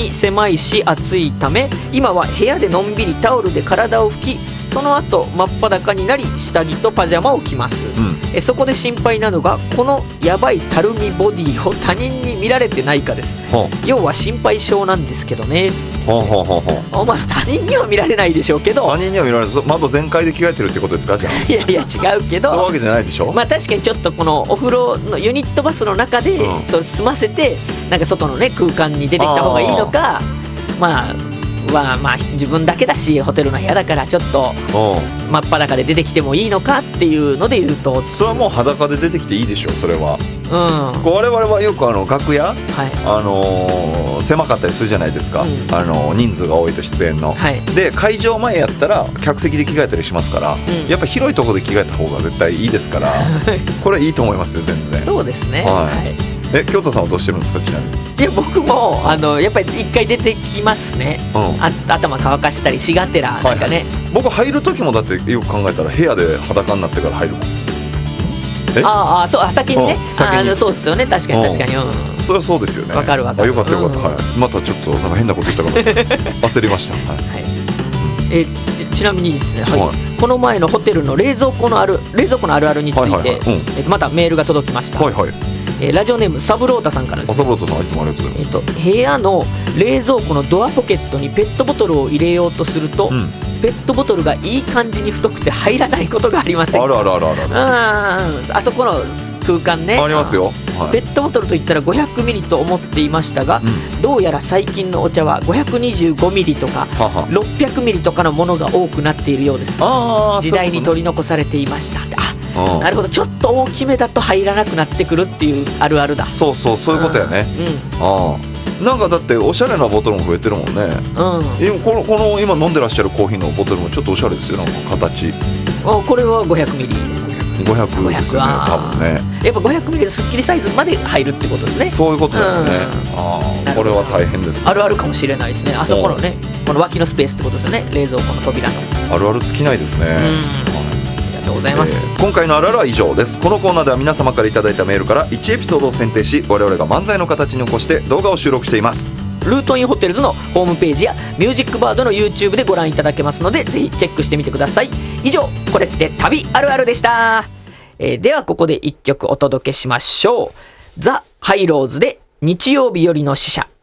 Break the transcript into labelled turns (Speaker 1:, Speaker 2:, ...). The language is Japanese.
Speaker 1: に狭いし暑いため、今は部屋でのんびりタオルで体を拭き、その後真っ裸になり下着とパジャマを着ます、そこで心配なのがこのやばいたるみボディを他人に見られてないかです。要は心配性なんですけどね。他人には見られないでしょうけど。
Speaker 2: 他人には見られない。窓全開で着替えてるってことですか？じゃあ
Speaker 1: いやいや違うけど、
Speaker 2: そういうわけじゃないでしょ。
Speaker 1: まあ確かにちょっとこのお風呂のユニットバスの中でそれ済ませて、なんか外のね空間に出てきた方がいいのか、まあ自分だけだしホテルの部屋だからちょっと真っ裸で出てきてもいいのかっていうので言うと、
Speaker 2: それはもう裸で出てきていいでしょそれは。我々はよく楽屋、狭かったりするじゃないですか、人数が多いと出演の、で会場前やったら客席で着替えたりしますから、やっぱ広いところで着替えた方が絶対いいですからこれはいいと思いますよ全然。
Speaker 1: そうですね。
Speaker 2: 京都さんはどうしてるんですか？ちなみに。
Speaker 1: いや僕もやっぱり一回出てきますね、頭乾かしたりしがてらなんかね、
Speaker 2: 僕入る時もだってよく考えたら部屋で裸になってから入るもん。
Speaker 1: そう先にね、そうですよね、確かに確かに、
Speaker 2: それはそうですよね。
Speaker 1: わかるわかる。
Speaker 2: よかったよかった、またちょっとなんか変なこと言ったかな焦りました。
Speaker 1: ちなみにですね、この前のホテルの冷蔵庫のあるあるについてまたメールが届きました。ラジオネームサブロータさんからです。
Speaker 2: サブロータさんいつもありがとうございます。
Speaker 1: 部屋の冷蔵庫のドアポケットにペットボトルを入れようとすると、ペットボトルがいい感じに太くて入らないことがありませんか？あそこの空間ね、
Speaker 2: ありますよ。
Speaker 1: ペットボトルといったら500ミリと思っていましたが、どうやら最近のお茶は525ミリとか600ミリとかのものが多くなっているようです。時代に取り残されていました。なるほど、ちょっと大きめだと入らなくなってくるっていうあるあるだ。
Speaker 2: そういうことやね。なんかだっておしゃれなボトルも増えてるもんね。この今飲んでらっしゃるコーヒーのボトルもちょっとおしゃれですよ、なんか形。こ
Speaker 1: れは500ミリ。
Speaker 2: 500ですね、多分ね。
Speaker 1: やっぱ500ミリでスッキリサイズまで入るってことですね。
Speaker 2: そういうことだよね。これは大変ですね。
Speaker 1: あるあるかもしれないですね。あそこのね、この脇のスペースってことですよね、冷蔵庫の扉の。
Speaker 2: あるある尽きないですね。
Speaker 1: ありがとうございます。
Speaker 2: 今回のあるあるは以上です。このコーナーでは皆様からいただいたメールから1エピソードを選定し、我々が漫才の形に起こして動画を収録しています。
Speaker 1: ルートインホテルズのホームページやミュージックバードの YouTube でご覧いただけますので、ぜひチェックしてみてください。以上、これって旅あるあるでした。ではここで1曲お届けしましょう。ザ・ハイローズで日曜日よりの使者。